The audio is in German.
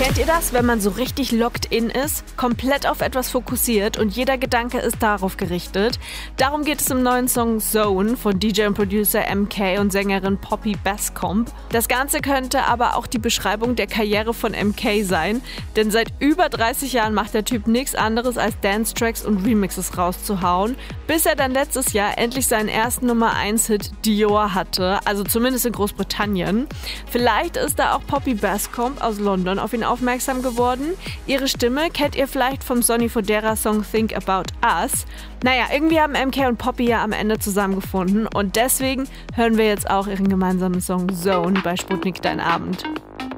Kennt ihr das, wenn man so richtig locked in ist, komplett auf etwas fokussiert und jeder Gedanke ist darauf gerichtet? Darum geht es im neuen Song Zone von DJ und Producer MK und Sängerin Poppy Bascomb. Das Ganze könnte aber auch die Beschreibung der Karriere von MK sein, denn seit über 30 Jahren macht der Typ nichts anderes als Dance-Tracks und Remixes rauszuhauen, bis er dann letztes Jahr endlich seinen ersten Nummer-1-Hit Dior hatte, also zumindest in Großbritannien. Vielleicht ist da auch Poppy Bascomb aus London auf ihn aufmerksam geworden. Ihre Stimme kennt ihr vielleicht vom Sonny Fodera Song Think About Us. Naja, irgendwie haben MK und Poppy ja am Ende zusammengefunden und deswegen hören wir jetzt auch ihren gemeinsamen Song Zone bei Sputnik Dein Abend.